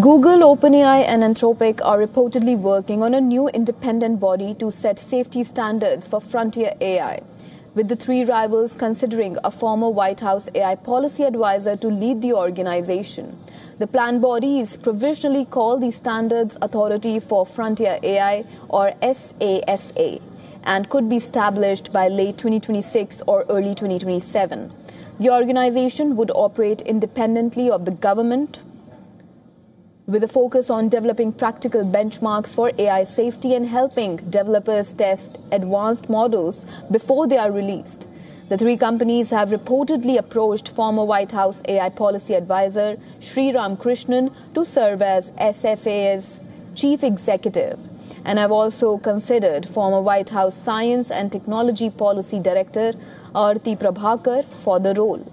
Google, OpenAI and Anthropic are reportedly working on a new independent body to set safety standards for frontier AI, with the three rivals considering a former White House AI policy advisor to lead the organization. The planned body is provisionally called the Standards Authority for Frontier AI, or SAFA, and could be established by late 2026 or early 2027. The organization would operate independently of the government, with a focus on developing practical benchmarks for AI safety and helping developers test advanced models before they are released. The three companies have reportedly approached former White House AI policy advisor Sriram Krishnan to serve as SFA's chief executive, and have also considered former White House Science and Technology Policy Director Arti Prabhakar for the role.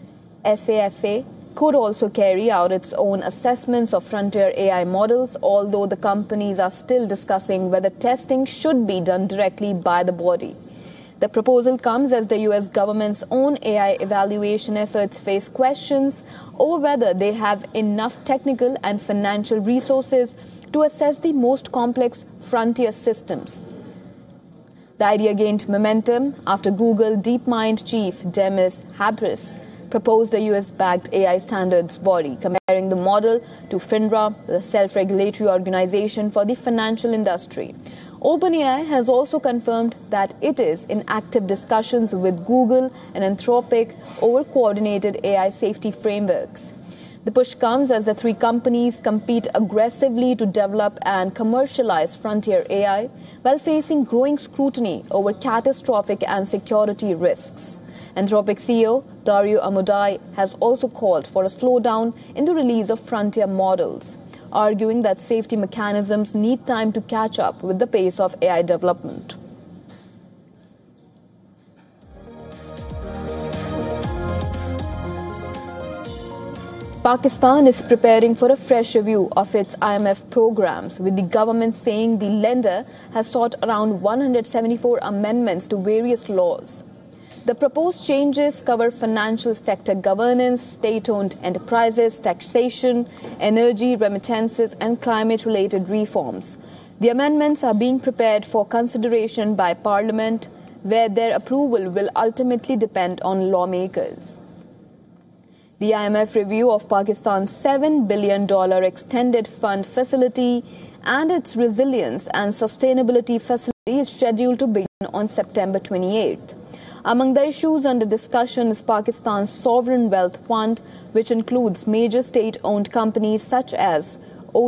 SAFA could also carry out its own assessments of frontier AI models, although the companies are still discussing whether testing should be done directly by the body. The proposal comes as the US government's own AI evaluation efforts face questions over whether they have enough technical and financial resources to assess the most complex frontier systems. The idea gained momentum after Google DeepMind chief Demis Habbris proposed a US-backed AI standards body, comparing the model to FINRA, the self-regulatory organization for the financial industry. OpenAI has also confirmed that it is in active discussions with Google and Anthropic over coordinated AI safety frameworks. The push comes as the three companies compete aggressively to develop and commercialize frontier AI while facing growing scrutiny over catastrophic and security risks. Anthropic CEO Dario Amodei has also called for a slowdown in the release of frontier models, arguing that safety mechanisms need time to catch up with the pace of AI development. Pakistan is preparing for a fresh review of its IMF programs, with the government saying the lender has sought around 174 amendments to various laws. The proposed changes cover financial sector governance, state-owned enterprises, taxation, energy, remittances, and climate-related reforms. The amendments are being prepared for consideration by Parliament, where their approval will ultimately depend on lawmakers. The IMF review of Pakistan's $7 billion extended fund facility and its resilience and sustainability facility is scheduled to begin on September 28th. Among the issues under discussion is Pakistan's Sovereign Wealth Fund, which includes major state-owned companies such as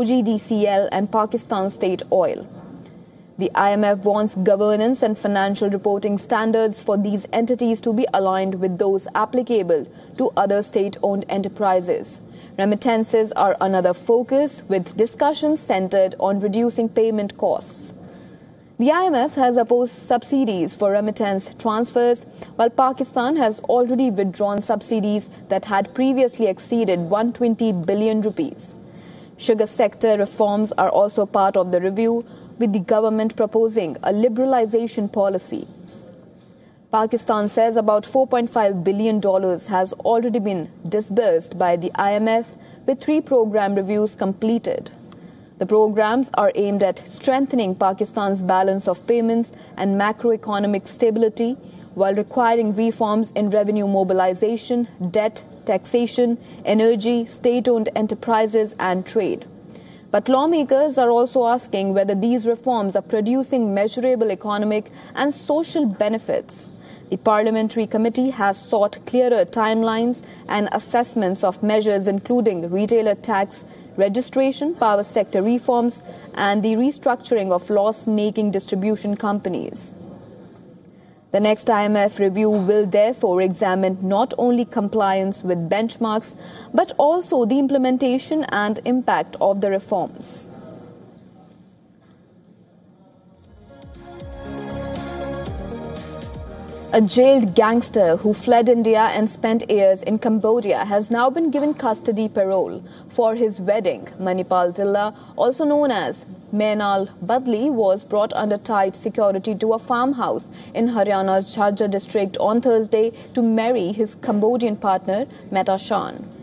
OGDCL and Pakistan State Oil. The IMF wants governance and financial reporting standards for these entities to be aligned with those applicable to other state-owned enterprises. Remittances are another focus, with discussions centered on reducing payment costs. The IMF has opposed subsidies for remittance transfers, while Pakistan has already withdrawn subsidies that had previously exceeded 120 billion rupees. Sugar sector reforms are also part of the review, with the government proposing a liberalization policy. Pakistan says about $4.5 billion has already been disbursed by the IMF, with 3 program reviews completed. The programs are aimed at strengthening Pakistan's balance of payments and macroeconomic stability, while requiring reforms in revenue mobilization, debt, taxation, energy, state-owned enterprises, and trade. But lawmakers are also asking whether these reforms are producing measurable economic and social benefits. The parliamentary committee has sought clearer timelines and assessments of measures including retailer tax registration, power sector reforms, and the restructuring of loss-making distribution companies. The next IMF review will therefore examine not only compliance with benchmarks, but also the implementation and impact of the reforms. A jailed gangster who fled India and spent years in Cambodia has now been given custody parole for his wedding. Manipal Zilla, also known as Mainal Badli, was brought under tight security to a farmhouse in Haryana's Jhajjar district on Thursday to marry his Cambodian partner, Meta Shan.